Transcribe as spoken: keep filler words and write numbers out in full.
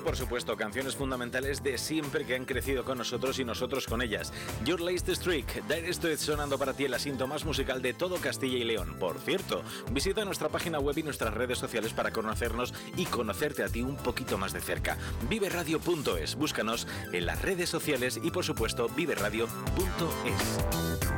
por supuesto, canciones fundamentales de siempre que han crecido con nosotros y nosotros con ellas. Your Latest Trick, Dire Straits sonando para ti el asiento más musical de todo Castilla y León. Por cierto, visita nuestra página web y nuestras redes sociales para conocernos y conocerte a ti un poquito más de cerca. vive radio punto es, búscanos en las redes sociales y por supuesto vive radio punto es.